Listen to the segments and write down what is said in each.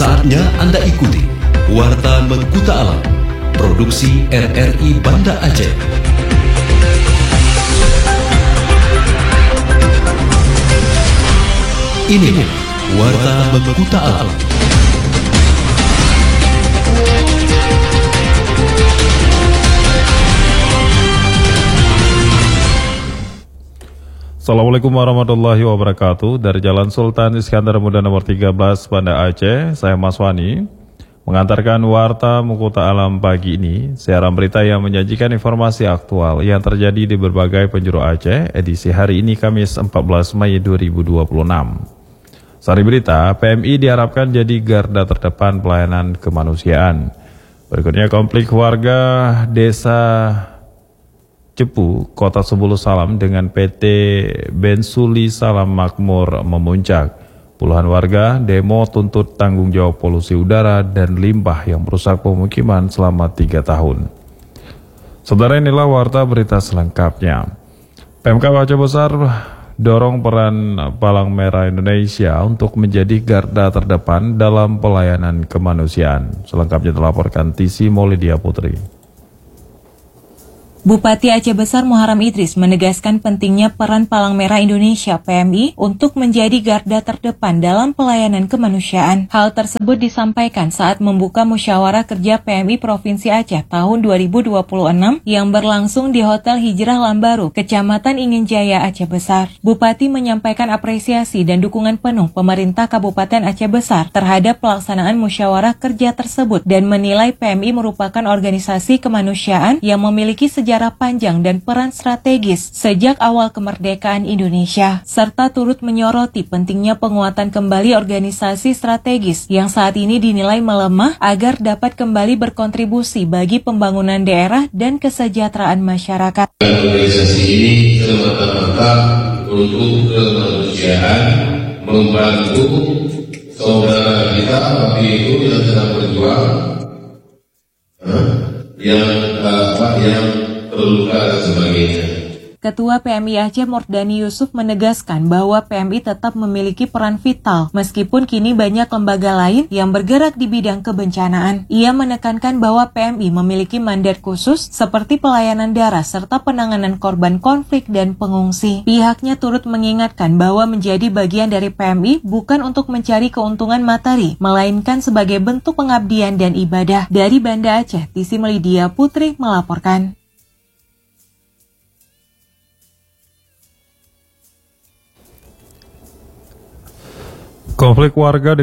Saatnya Anda ikuti Warta Mengkuta Alam, produksi RRI Banda Aceh. Ini Warta Mengkuta Alam. Assalamualaikum warahmatullahi wabarakatuh. Dari Jalan Sultan Iskandar Muda nomor 13 Banda Aceh, saya Mas Wani mengantarkan Warta Mengkuta Alam pagi ini. Siaran berita yang menyajikan informasi aktual yang terjadi di berbagai penjuru Aceh, edisi hari ini Kamis 14 Mei 2026. Sari berita, PMI diharapkan jadi garda terdepan pelayanan kemanusiaan. Berikutnya, konflik warga desa Cepu, Kota Sebulu Salam dengan PT Bensuli Salam Makmur memuncak. Puluhan warga demo tuntut tanggung jawab polusi udara dan limbah yang merusak pemukiman selama 3 tahun. Saudara, inilah warta berita selengkapnya. PMK Aceh Besar dorong peran Palang Merah Indonesia untuk menjadi garda terdepan dalam pelayanan kemanusiaan. Selengkapnya dilaporkan Tisi Maulidia Putri. Bupati Aceh Besar Muharram Idris menegaskan pentingnya peran Palang Merah Indonesia (PMI) untuk menjadi garda terdepan dalam pelayanan kemanusiaan. Hal tersebut disampaikan saat membuka musyawarah kerja PMI Provinsi Aceh tahun 2026 yang berlangsung di Hotel Hijrah Lambaru, Kecamatan Inginjaya, Aceh Besar. Bupati menyampaikan apresiasi dan dukungan penuh pemerintah Kabupaten Aceh Besar terhadap pelaksanaan musyawarah kerja tersebut dan menilai PMI merupakan organisasi kemanusiaan yang memiliki sejarah panjang dan peran strategis sejak awal kemerdekaan Indonesia, serta turut menyoroti pentingnya penguatan kembali organisasi strategis yang saat ini dinilai melemah agar dapat kembali berkontribusi bagi pembangunan daerah dan kesejahteraan masyarakat. Organisasi ini semata-mata untuk kemanusiaan, membantu saudara kita waktu itu yang sedang berjuang, yang terluka dan sebagainya. Ketua PMI Aceh Mordani Yusuf menegaskan bahwa PMI tetap memiliki peran vital meskipun kini banyak lembaga lain yang bergerak di bidang kebencanaan. Ia menekankan bahwa PMI memiliki mandat khusus seperti pelayanan darah serta penanganan korban konflik dan pengungsi. Pihaknya turut mengingatkan bahwa menjadi bagian dari PMI bukan untuk mencari keuntungan materi, melainkan sebagai bentuk pengabdian dan ibadah. Dari Banda Aceh, Tisi Maulidia Putri melaporkan. Konflik warga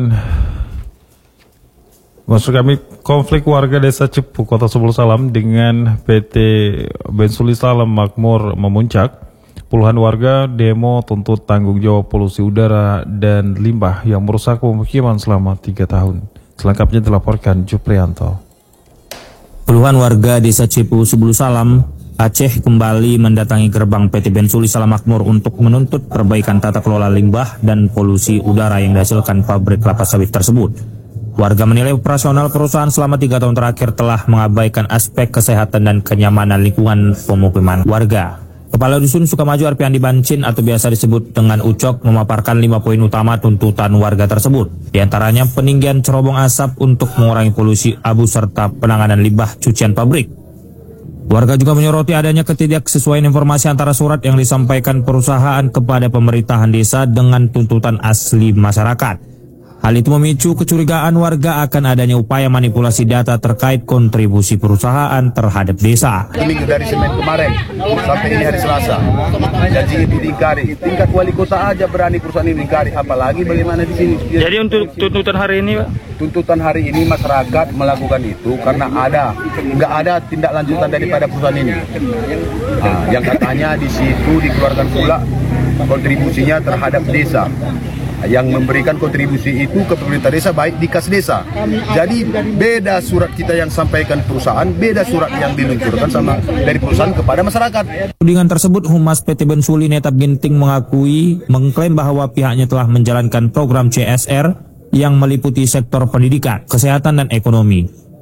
desa Cepu, Kota Sebulu Salam dengan PT Bensuli Salam Makmur memuncak. Puluhan warga demo tuntut tanggung jawab polusi udara dan limbah yang merusak pemukiman selama 3 tahun. Selengkapnya dilaporkan Juprianto. Puluhan warga desa Cepu, Sebulu Salam, Aceh kembali mendatangi gerbang PT Bensuli Salam Makmur untuk menuntut perbaikan tata kelola limbah dan polusi udara yang dihasilkan pabrik kelapa sawit tersebut. Warga menilai operasional perusahaan selama 3 tahun terakhir telah mengabaikan aspek kesehatan dan kenyamanan lingkungan pemukiman warga. Kepala Dusun Sukamaju Arpiandi Bancin atau biasa disebut dengan Ucok memaparkan 5 poin utama tuntutan warga tersebut. Di antaranya peninggian cerobong asap untuk mengurangi polusi abu serta penanganan limbah cucian pabrik. Warga juga menyoroti adanya ketidaksesuaian informasi antara surat yang disampaikan perusahaan kepada pemerintahan desa dengan tuntutan asli masyarakat. Hal itu memicu kecurigaan warga akan adanya upaya manipulasi data terkait kontribusi perusahaan terhadap desa. Seminggu dari Senin kemarin sampai ini hari Selasa, janji itu diingkari. Tingkat wali kota aja berani perusahaan ini diingkari, apalagi bagaimana di sini. Jadi untuk tuntutan hari ini, Pak? Tuntutan hari ini masyarakat melakukan itu karena nggak ada tindak lanjutan daripada perusahaan ini. Yang katanya di situ dikeluarkan pula kontribusinya terhadap desa. Yang memberikan kontribusi itu ke pemerintah desa baik di kas desa. Jadi beda surat kita yang sampaikan perusahaan, beda surat yang diluncurkan sama dari perusahaan kepada masyarakat. Tudingan tersebut Humas PT Bensuli Netap Ginting mengklaim bahwa pihaknya telah menjalankan program CSR yang meliputi sektor pendidikan, kesehatan dan ekonomi.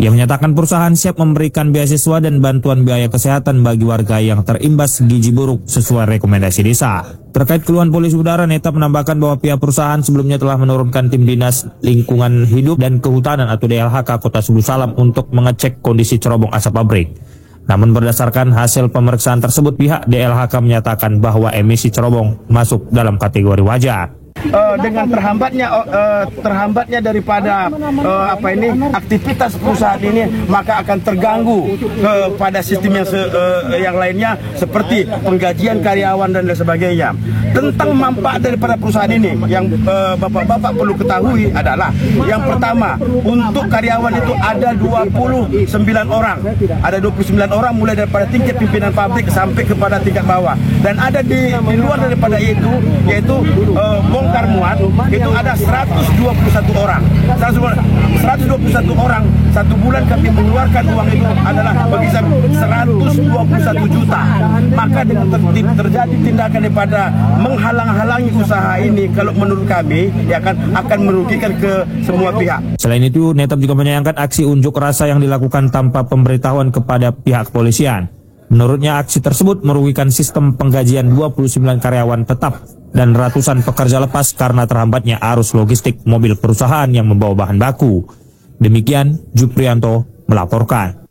Ia menyatakan perusahaan siap memberikan beasiswa dan bantuan biaya kesehatan bagi warga yang terimbas gizi buruk sesuai rekomendasi desa. Terkait keluhan polisi udara, Neta menambahkan bahwa pihak perusahaan sebelumnya telah menurunkan tim Dinas Lingkungan Hidup dan Kehutanan atau DLHK Kota Subulu Salam untuk mengecek kondisi cerobong asap pabrik. Namun berdasarkan hasil pemeriksaan tersebut, pihak DLHK menyatakan bahwa emisi cerobong masuk dalam kategori wajar. Dengan terhambatnya daripada aktivitas perusahaan ini, maka akan terganggu kepada sistem yang lainnya seperti penggajian karyawan dan lain sebagainya. Tentang manfaat daripada perusahaan ini yang bapak-bapak perlu ketahui adalah yang pertama, untuk karyawan itu ada 29 orang. Ada 29 orang mulai daripada tingkat pimpinan pabrik sampai kepada tingkat bawah. Dan ada di luar daripada itu, yaitu bongkar muat, itu ada 121 orang. 121 orang, satu bulan kami mengeluarkan uang itu adalah berkisar 121 juta. Maka dengan terjadi tindakan daripada menghalang-halangi usaha ini, kalau menurut kami akan merugikan ke semua pihak. Selain itu, Netap juga menyayangkan aksi unjuk rasa yang dilakukan tanpa pemberitahuan kepada pihak kepolisian. Menurutnya, aksi tersebut merugikan sistem penggajian 29 karyawan tetap dan ratusan pekerja lepas karena terhambatnya arus logistik mobil perusahaan yang membawa bahan baku. Demikian, Juprianto melaporkan.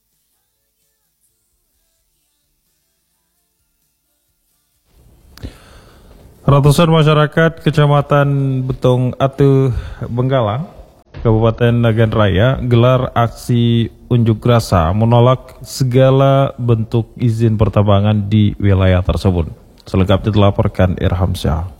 Ratusan masyarakat Kecamatan Betong Atuh, Benggalang, Kabupaten Nagan Raya gelar aksi unjuk rasa menolak segala bentuk izin pertambangan di wilayah tersebut. Selengkapnya dilaporkan Irham Syah.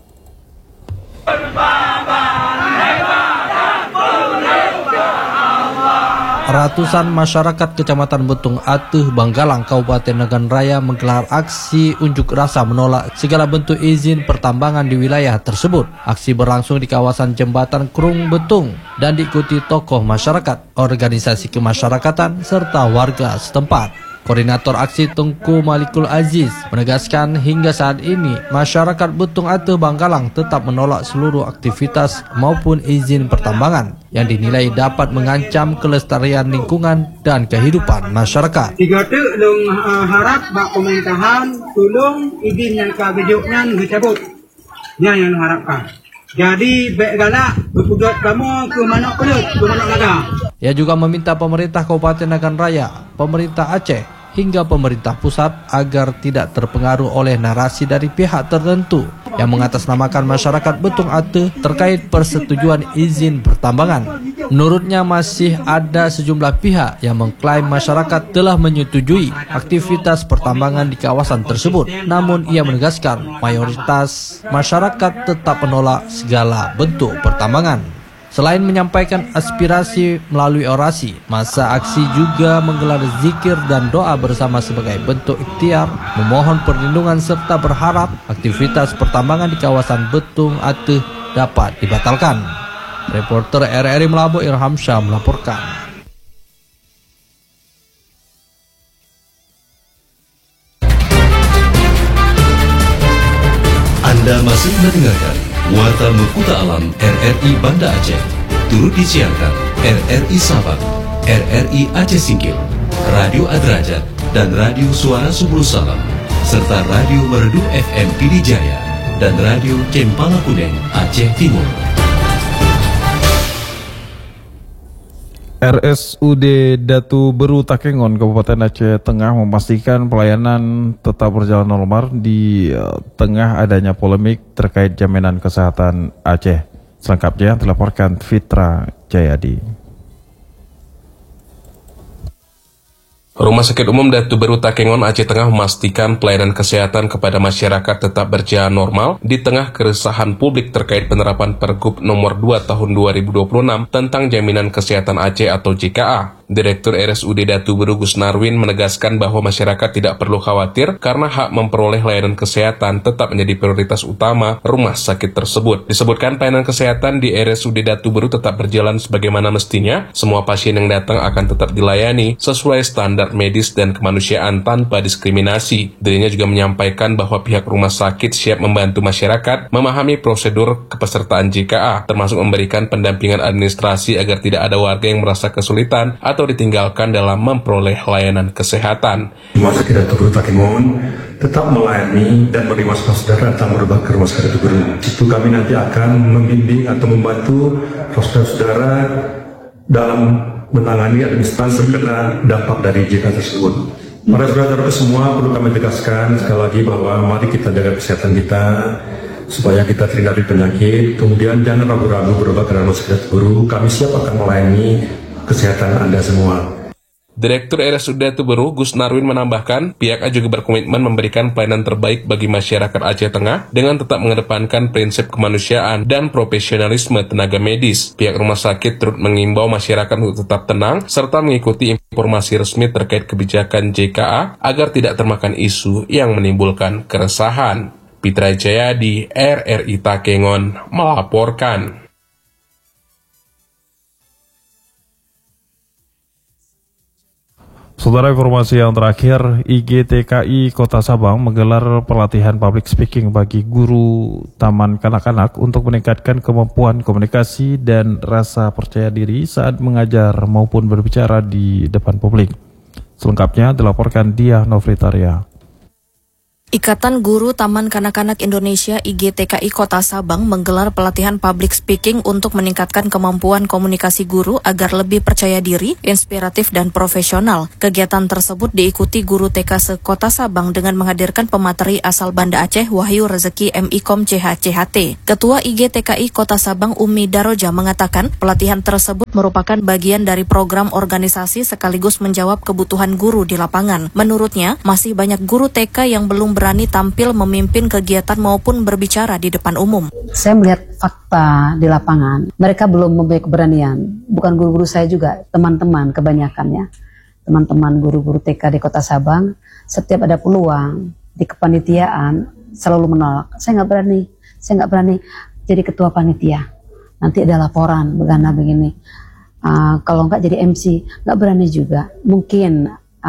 Ratusan masyarakat Kecamatan Betung Atuh, Benggalang, Kabupaten Nagan Raya menggelar aksi unjuk rasa menolak segala bentuk izin pertambangan di wilayah tersebut. Aksi berlangsung di kawasan Jembatan Krung Betung dan diikuti tokoh masyarakat, organisasi kemasyarakatan, serta warga setempat. Koordinator aksi Tengku Malikul Aziz menegaskan hingga saat ini masyarakat Betung Atuh, Benggalang tetap menolak seluruh aktivitas maupun izin pertambangan yang dinilai dapat mengancam kelestarian lingkungan dan kehidupan masyarakat. Tiga tu dong harap bak pemerintahan tolong izin yang kabidoknya dicabut. Yang harapkan. Jadi baik galak berpugat kamu ke mana pelut, ke mana laga. Ia juga meminta pemerintah Kabupaten Nagan Raya, pemerintah Aceh hingga pemerintah pusat agar tidak terpengaruh oleh narasi dari pihak tertentu yang mengatasnamakan masyarakat Betung Atuh terkait persetujuan izin pertambangan. Menurutnya masih ada sejumlah pihak yang mengklaim masyarakat telah menyetujui aktivitas pertambangan di kawasan tersebut. Namun ia menegaskan mayoritas masyarakat tetap menolak segala bentuk pertambangan. Selain menyampaikan aspirasi melalui orasi, masa aksi juga menggelar zikir dan doa bersama sebagai bentuk ikhtiar, memohon perlindungan serta berharap aktivitas pertambangan di kawasan Betung Atuh dapat dibatalkan. Reporter RRI Melabu Irham Syah melaporkan. Anda masih mendengarkan Warta Mekuta Alam RRI Banda Aceh. Turut disiarkan RRI Sabang, RRI Aceh Singkil, Radio Adrajat, dan Radio Suara Subulu Salam, serta Radio Merdu FM Pidijaya dan Radio Cempala Kuning Aceh Timur. RSUD Datu Beru Takengon, Kabupaten Aceh Tengah memastikan pelayanan tetap berjalan normal di tengah adanya polemik terkait jaminan kesehatan Aceh. Selengkapnya dilaporkan Fitra Jayadi. Rumah Sakit Umum Datu Beru Takengon, Aceh Tengah memastikan pelayanan kesehatan kepada masyarakat tetap berjalan normal di tengah keresahan publik terkait penerapan Pergub nomor 2 tahun 2026 tentang Jaminan Kesehatan Aceh atau JKA. Direktur RSUD Datu Beru Gus Narwin menegaskan bahwa masyarakat tidak perlu khawatir karena hak memperoleh layanan kesehatan tetap menjadi prioritas utama rumah sakit tersebut. Disebutkan pelayanan kesehatan di RSUD Datu Beru tetap berjalan sebagaimana mestinya. Semua pasien yang datang akan tetap dilayani sesuai standar medis dan kemanusiaan tanpa diskriminasi. Dirinya juga menyampaikan bahwa pihak rumah sakit siap membantu masyarakat memahami prosedur kepesertaan JKA, termasuk memberikan pendampingan administrasi agar tidak ada warga yang merasa kesulitan atau atau ditinggalkan dalam memperoleh layanan kesehatan. Rumah sakit Datu Beru Takengon tetap melayani dan menerima saudara datang berobat ke rumah sakit Datu Beru. Itu kami nanti akan membimbing atau membantu saudara-saudara dalam menangani administrasi terkena dampak dari JK tersebut. Para saudara semua perlu kami tegaskan sekali lagi bahwa mari kita jaga kesehatan kita supaya kita terhindar dari penyakit. Kemudian jangan ragu-ragu berobat ke rumah sakit Datu Beru. Kami siap akan melayani kesehatan Anda semua. Direktur RSUD Datu Beru, Gus Narwin menambahkan, pihaknya juga berkomitmen memberikan pelayanan terbaik bagi masyarakat Aceh Tengah dengan tetap mengedepankan prinsip kemanusiaan dan profesionalisme tenaga medis. Pihak rumah sakit turut mengimbau masyarakat untuk tetap tenang serta mengikuti informasi resmi terkait kebijakan JKA agar tidak termakan isu yang menimbulkan keresahan. Pitra Jaya di RRI Takengon melaporkan. Saudara, informasi yang terakhir, IGTKI Kota Sabang menggelar pelatihan public speaking bagi guru taman kanak-kanak untuk meningkatkan kemampuan komunikasi dan rasa percaya diri saat mengajar maupun berbicara di depan publik. Selengkapnya dilaporkan Diah Novritaria. Ikatan Guru Taman Kanak-Kanak Indonesia IGTKI Kota Sabang menggelar pelatihan public speaking untuk meningkatkan kemampuan komunikasi guru agar lebih percaya diri, inspiratif, dan profesional. Kegiatan tersebut diikuti guru TK se-Kota Sabang dengan menghadirkan pemateri asal Banda Aceh Wahyu Rezeki MIKOM CHCHT. Ketua IGTKI Kota Sabang Umi Daroja mengatakan pelatihan tersebut merupakan bagian dari program organisasi sekaligus menjawab kebutuhan guru di lapangan. Menurutnya, masih banyak guru TK yang belum berani tampil memimpin kegiatan maupun berbicara di depan umum. Saya melihat fakta di lapangan, mereka belum mempunyai keberanian. Bukan guru-guru saya juga, teman-teman kebanyakannya. Teman-teman guru-guru TK di Kota Sabang, setiap ada peluang di kepanitiaan selalu menolak. Saya nggak berani jadi ketua panitia. Nanti ada laporan, begini. Kalau nggak jadi MC, nggak berani juga. Mungkin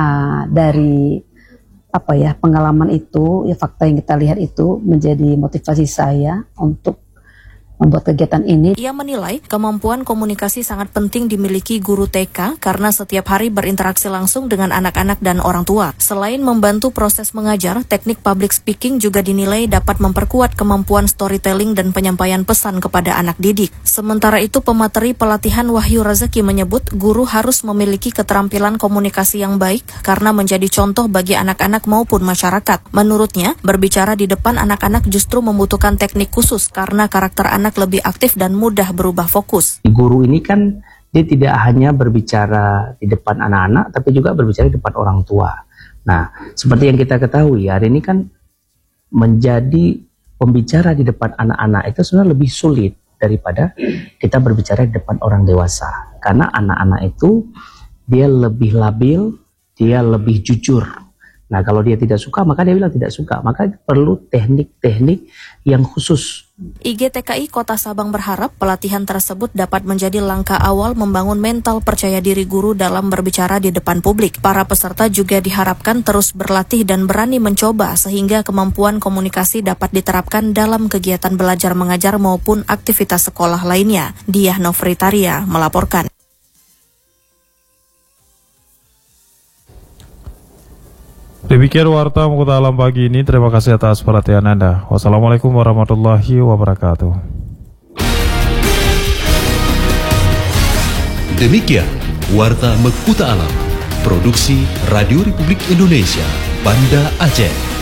dari pengalaman itu, fakta yang kita lihat itu menjadi motivasi saya untuk membuat kegiatan ini. Ia menilai kemampuan komunikasi sangat penting dimiliki guru TK karena setiap hari berinteraksi langsung dengan anak-anak dan orang tua. Selain membantu proses mengajar, teknik public speaking juga dinilai dapat memperkuat kemampuan storytelling dan penyampaian pesan kepada anak didik. Sementara itu, pemateri pelatihan Wahyu Rezeki menyebut guru harus memiliki keterampilan komunikasi yang baik karena menjadi contoh bagi anak-anak maupun masyarakat. Menurutnya, berbicara di depan anak-anak justru membutuhkan teknik khusus karena karakter anak lebih aktif dan mudah berubah fokus. Guru ini kan dia tidak hanya berbicara di depan anak-anak, tapi juga berbicara di depan orang tua. Nah, seperti yang kita ketahui, hari ini kan menjadi pembicara di depan anak-anak itu sebenarnya lebih sulit daripada kita berbicara di depan orang dewasa. Karena anak-anak itu dia lebih labil, dia lebih jujur. Nah, kalau dia tidak suka, maka dia bilang tidak suka. Maka perlu teknik-teknik yang khusus. IGTKI Kota Sabang berharap pelatihan tersebut dapat menjadi langkah awal membangun mental percaya diri guru dalam berbicara di depan publik. Para peserta juga diharapkan terus berlatih dan berani mencoba sehingga kemampuan komunikasi dapat diterapkan dalam kegiatan belajar mengajar maupun aktivitas sekolah lainnya. Diah Novritaria melaporkan. Demikian warta Mukuta Alam pagi ini. Terima kasih atas perhatian Anda. Wassalamualaikum warahmatullahi wabarakatuh. Demikian warta Mukuta Alam, produksi Radio Republik Indonesia, Banda Aceh.